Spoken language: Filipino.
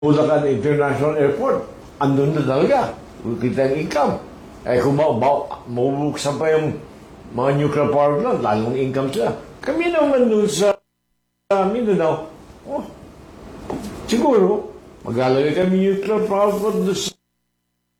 Bulacan International Airport, andun na talaga. Kita ang income. Kung mabuksan pa yung mga nuclear power plant, lalong income sila. Kami naman dun sa Mindanao, siguro, maglalagay kami nuclear power plant